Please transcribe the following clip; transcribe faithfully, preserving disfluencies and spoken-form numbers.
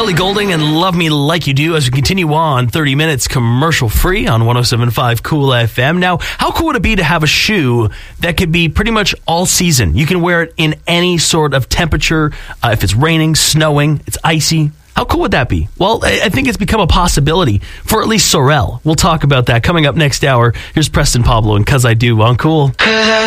Ellie Goulding and Love Me Like You Do as we continue on thirty minutes commercial free on one oh seven point five Cool F M. Now, how cool would it be to have a shoe that could be pretty much all season? You can wear it in any sort of temperature. Uh, if it's raining, snowing, it's icy. How cool would that be? Well, I think it's become a possibility for at least Sorel. We'll talk about that coming up next hour. Here's Preston Pablo and 'Cause I Do on Cool.